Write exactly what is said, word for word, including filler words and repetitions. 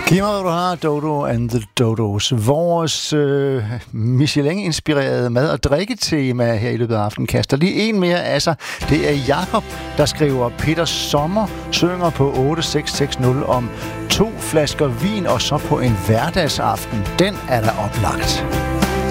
Giv mig, hvad du har, Dodo and the Dodos. Vores øh, Michelin-inspirerede mad- og drikketema her i løbet af aftenen kaster lige en mere af sig. Det er Jakob, der skriver, Peter Sommer synger på otte seks seks nul om to flasker vin, og så på en hverdagsaften. Den er der oplagt.